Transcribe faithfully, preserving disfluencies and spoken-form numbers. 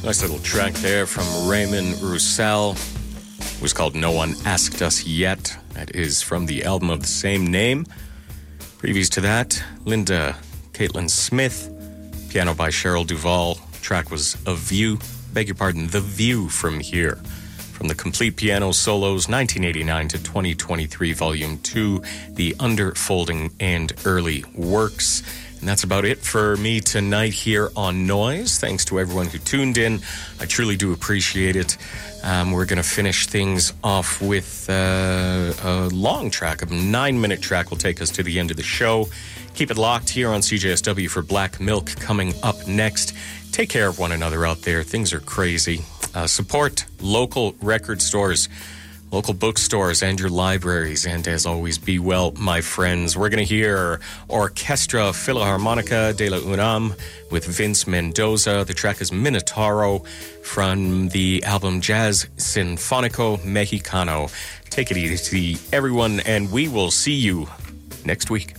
Nice little track there from Raymond Roussel. It was called No One Asked Us Yet. That is from the album of the same name. Previous to that, Linda Caitlin Smith. Piano by Cheryl Duvall. Track was A View. Beg your pardon, The View from Here. From the Complete Piano Solos, nineteen eighty-nine to twenty twenty-three, Volume two, The Underfolding and Early Works. And that's about it for me tonight here on Noise. Thanks to everyone who tuned in. I truly do appreciate it. Um, we're going to finish things off with uh, a long track. A nine-minute track will take us to the end of the show. Keep it locked here on C J S W for Black Milk coming up next. Take care of one another out there. Things are crazy. Uh, support local record stores, local bookstores, and your libraries. And as always, be well, my friends. We're going to hear Orchestra Filarmonica de la UNAM with Vince Mendoza. The track is Minotauro from the album Jazz Sinfónico Mexicano. Take it easy, everyone, and we will see you next week.